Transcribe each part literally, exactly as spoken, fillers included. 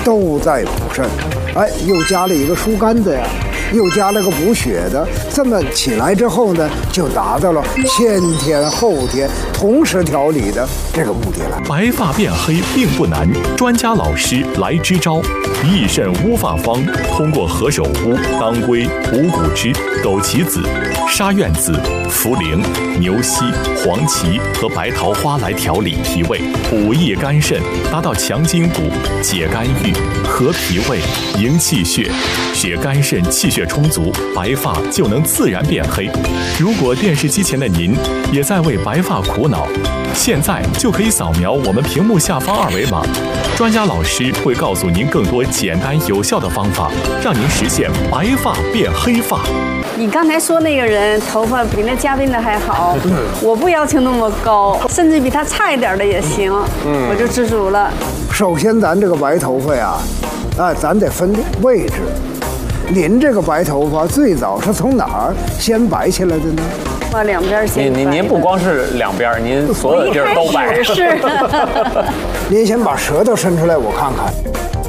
都在补肾。哎，又加了一个疏肝的呀，又加了个补血的，这么起来之后呢，就达到了先天后天同时调理的这个目的了。 白发变黑并不难，专家老师来支招。益肾乌发方通过何首乌、当归、五谷汁、枸杞子、沙苑子、茯苓、牛膝、黄芪和白桃花来调理脾胃，补益肝肾，达到强筋骨、解肝郁、和脾胃、营气血，使肝肾气血充足，白发就能自然变黑。如果电视机前的您也在为白发苦恼，现在就可以扫描我们屏幕下方二维码，专家老师会告诉您更多简单有效的方法，让您实现白发变黑发。 你刚才说那个人头发比那嘉宾的还好，我不要求那么高，甚至比他差一点的也行，嗯，我就知足了。 首先，咱这个白头发呀，啊，咱得分位置。您这个白头发最早是从哪儿先白起来的呢？ 往两边先白。 您您您不光是两边，您所有地儿都白。 是。 您先把舌头伸出来，我看看。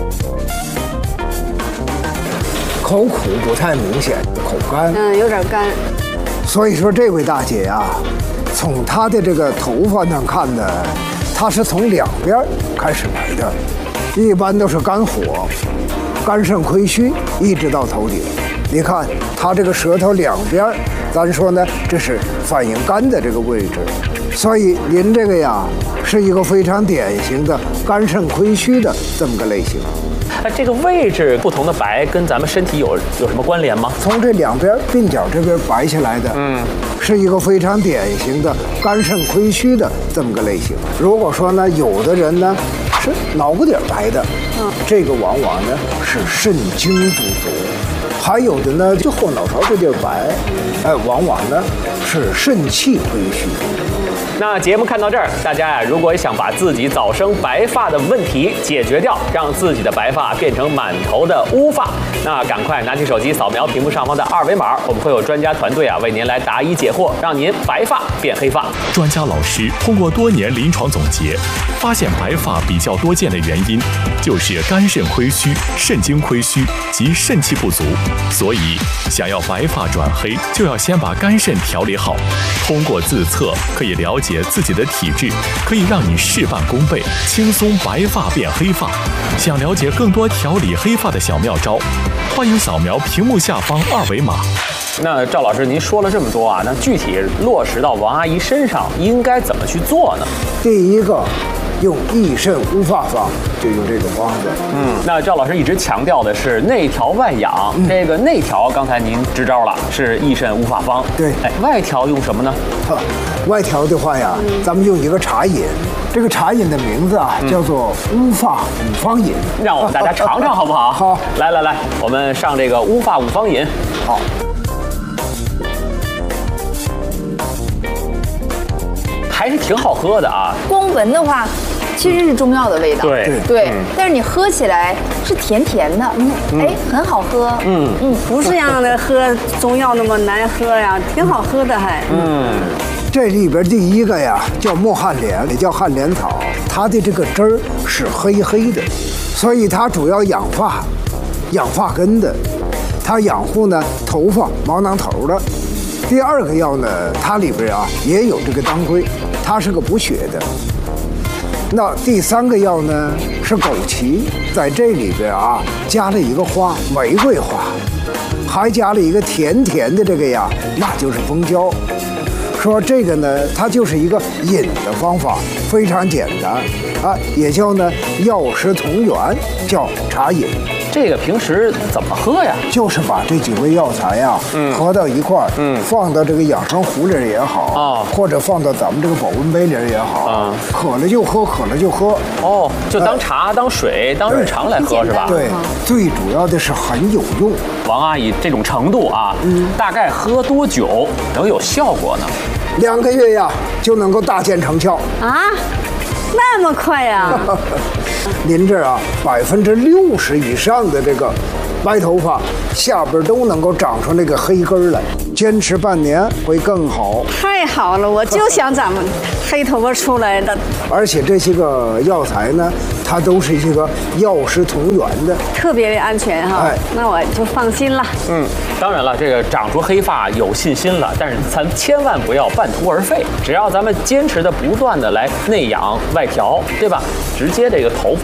口苦不太明显，口干。 嗯，有点干。 所以说，这位大姐呀、啊，从她的这个头发上看呢，她是从两边开始白的，一般都是肝火、肝肾亏虚，一直到头顶。你看她这个舌头两边，咱说呢，这是反映肝的这个位置。所以您这个呀，是一个非常典型的肝肾亏虚的这么个类型。 哎，这个位置不同的白跟咱们身体有有什么关联吗？ 从这两边鬓角这边白下来的，嗯，是一个非常典型的肝肾亏虚的这么个类型。如果说呢，有的人呢是脑瓜顶白的，嗯，这个往往呢是肾精不足；还有的呢就后脑勺这地儿白，哎，往往呢是肾气亏虚。 那节目看到这儿，大家呀，如果想把自己早生白发的问题解决掉，让自己的白发变成满头的乌发，那赶快拿起手机扫描屏幕上方的二维码，我们会有专家团队啊为您来答疑解惑，让您白发变黑发。 专家老师通过多年临床总结，发现白发比较多见的原因就是肝肾亏虚、肾精亏虚及肾气不足，所以想要白发转黑，就要先把肝肾调理好。通过自测可以了解自己的体质，可以让你事半功倍，轻松白发变黑发。想了解更多调理黑发的小妙招，欢迎扫描屏幕下方二维码。 那赵老师，您说了这么多啊，那具体落实到王阿姨身上，应该怎么去做呢？ 第一个，用益肾乌发方，就用这种方子。 嗯，那赵老师一直强调的是内调外养，嗯、这个内调刚才您支招了，是益肾乌发方。 对， 哎，外调用什么呢？ 外调的话呀，嗯、咱们用一个茶饮，这个茶饮的名字啊、嗯、叫做乌发五方饮， 让我们大家尝尝好不好？ 好， 来来来，我们上这个乌发五方饮。 好。 还是挺好喝的啊。光闻的话，其实是中药的味道。 对对、嗯，但是你喝起来是甜甜的，嗯，哎，很好喝。 嗯嗯，不是让的喝中药那么难喝呀，挺好喝的还。 嗯， 这里边第一个呀叫墨旱莲，也叫旱莲草，它的这个汁儿是黑黑的，所以它主要养发、养发根的，它养护呢头发、毛囊头的。第二个药呢，它里边啊也有这个当归，它是个补血的。那第三个药呢是枸杞，在这里边啊加了一个花，玫瑰花，还加了一个甜甜的这个呀，那就是蜂胶。说这个呢，它就是一个饮的方法，非常简单啊，也叫呢药食同源，叫茶饮。 这个平时怎么喝呀？ 就是把这几味药材呀、嗯、合到一块儿，嗯，放到这个养生壶里也好啊、哦，或者放到咱们这个保温杯里也好啊，渴了就喝，渴了就喝。 哦，就当茶、呃、当水、当日常来喝是吧？ 对，最主要的是很有用。 王阿姨这种程度啊，嗯，大概喝多久能有效果呢？ 两个月呀就能够大见成效啊，那么快呀！ 您这啊百分之六十以上的这个白头发，下边都能够长出那个黑根儿来。坚持半年会更好。 太好了，我就想咱们黑头发出来的。 而且这些个药材呢，它都是一个药食同源的， 特别的安全哈。 哎， 那我就放心了。 嗯，当然了，这个长出黑发有信心了，但是咱千万不要半途而废。只要咱们坚持的不断的来内养外调，对吧？直接这个头发